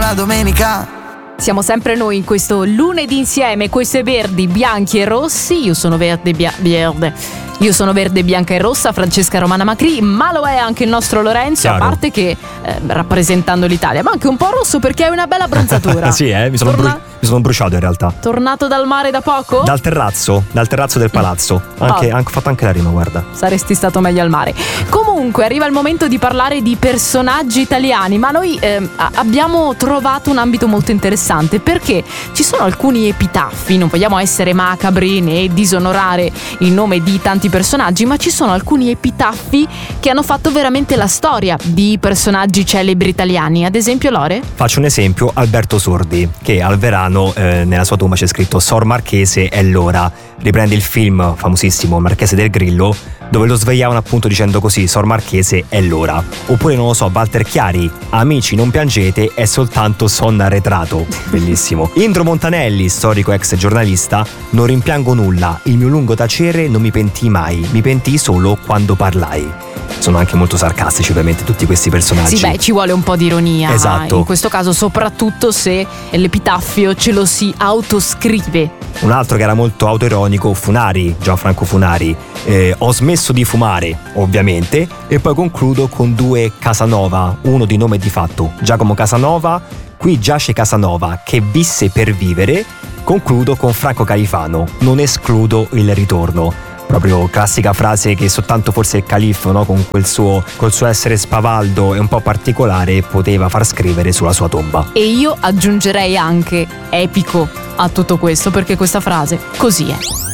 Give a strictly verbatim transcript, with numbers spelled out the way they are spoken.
la domenica. Siamo sempre noi in questo lunedì insieme, questo è Verdi, Bianchi e Rossi. Io sono verde, bia- verde. Io sono verde, bianca e rossa, Francesca Romana Macri, ma lo è anche il nostro Lorenzo, Chiaro. a parte che eh, rappresentando l'Italia, ma anche un po' rosso perché hai una bella bronzatura. Sì, eh, mi sono, Torna- bru- mi sono bruciato in realtà. Tornato dal mare da poco? Dal terrazzo, dal terrazzo del palazzo. Anche, Oh. anche, ho fatto anche la rima, guarda. Saresti stato meglio al mare. Comunque arriva il momento di parlare di personaggi italiani, ma noi ehm, a- abbiamo trovato un ambito molto interessante perché ci sono alcuni epitaffi, non vogliamo essere macabri né disonorare il nome di tanti personaggi, ma ci sono alcuni epitaffi che hanno fatto veramente la storia di personaggi celebri italiani. Ad esempio, Lore? Faccio un esempio, Alberto Sordi, che al Verano eh, nella sua tomba c'è scritto Sor Marchese è l'ora. Riprende il film famosissimo Marchese del Grillo, dove lo svegliavano appunto dicendo così: Sor Marchese è l'ora. Oppure, non lo so, Walter Chiari, amici non piangete, è soltanto sonno arretrato. Bellissimo. Indro Montanelli, storico ex giornalista: non rimpiango nulla, il mio lungo tacere non mi pentii mai, mi pentii solo quando parlai. Sono anche molto sarcastici ovviamente tutti questi personaggi. Sì, beh, ci vuole un po' di ironia. Esatto. In questo caso, soprattutto se l'epitaffio ce lo si autoscrive. Un altro che era molto autoironico, Funari, Gianfranco Funari. Eh, ho smesso di fumare, ovviamente. E poi concludo con due Casanova, uno di nome e di fatto, Giacomo Casanova. Qui giace Casanova, che visse per vivere. Concludo con Franco Califano, non escludo il ritorno. Proprio classica frase che soltanto forse il califfo, no, con quel suo, col suo essere spavaldo e un po' particolare, poteva far scrivere sulla sua tomba. E io aggiungerei anche epico a tutto questo, perché questa frase così è.